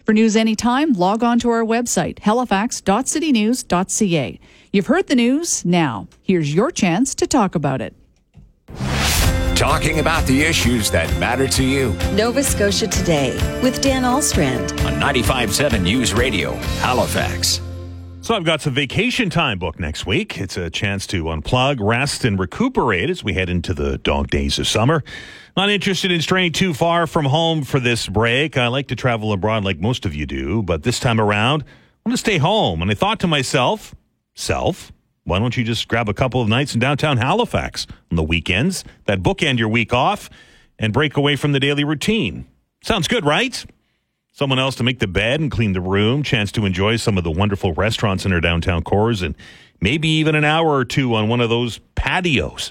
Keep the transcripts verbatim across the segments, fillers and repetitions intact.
For news anytime, log on to our website, halifax dot city news dot c a. You've heard the news. Now, here's your chance to talk about it. Talking about the issues that matter to you. Nova Scotia Today with Dan Alstrand. On ninety-five point seven News Radio, Halifax. So I've got some vacation time booked next week. It's a chance to unplug, rest, and recuperate as we head into the dog days of summer. Not interested in straying too far from home for this break. I like to travel abroad like most of you do, but this time around, I want to stay home. And I thought to myself, self, why don't you just grab a couple of nights in downtown Halifax on the weekends that bookend your week off and break away from the daily routine? Sounds good, right? Someone else to make the bed and clean the room, chance to enjoy some of the wonderful restaurants in our downtown cores, and maybe even an hour or two on one of those patios.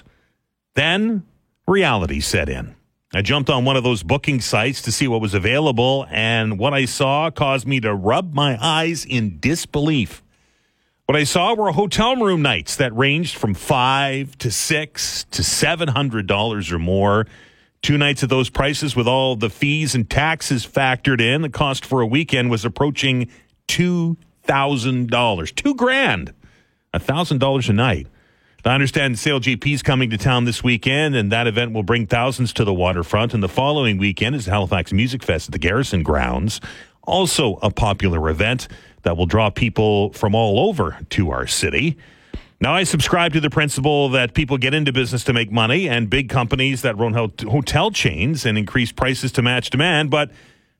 Then reality set in. I jumped on one of those booking sites to see what was available, and what I saw caused me to rub my eyes in disbelief. What I saw were hotel room nights that ranged from five to six to seven hundred dollars or more. Two nights at those prices with all the fees and taxes factored in. The cost for a weekend was approaching two thousand dollars. Two grand. one thousand dollars a night. I understand S A I L G P is coming to town this weekend, and that event will bring thousands to the waterfront. And the following weekend is Halifax Music Fest at the Garrison Grounds. Also a popular event that will draw people from all over to our city. Now, I subscribe to the principle that people get into business to make money, and big companies that run hotel chains and increase prices to match demand, but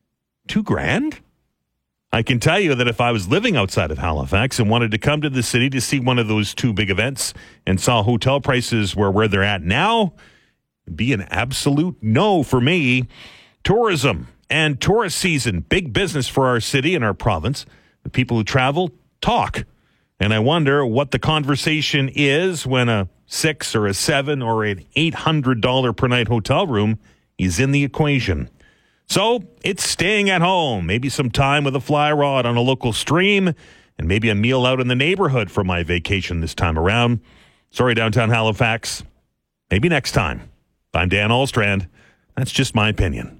two grand? I can tell you that if I was living outside of Halifax and wanted to come to the city to see one of those two big events and saw hotel prices were where they're at now, it'd be an absolute no for me. Tourism and tourist season, big business for our city and our province. The people who travel talk. And I wonder what the conversation is when a six or a seven or an eight hundred dollars per night hotel room is in the equation. So it's staying at home, maybe some time with a fly rod on a local stream, and maybe a meal out in the neighborhood for my vacation this time around. Sorry, downtown Halifax. Maybe next time. I'm Dan Alstrand. That's just my opinion.